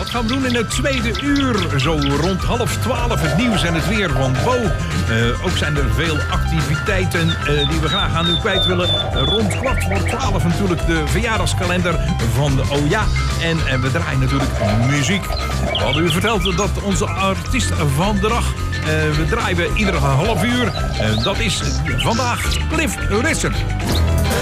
wat gaan we doen in het tweede uur? Zo rond 11:30 het nieuws en het weer van Bo. Ook zijn er veel activiteiten die we graag aan u kwijt willen. Rond 11:15 natuurlijk de verjaardagskalender van de OJA. En we draaien natuurlijk muziek. We hadden u verteld dat onze artiest van de dag... we draaien iedere half uur. Dat is vandaag Cliff Richard.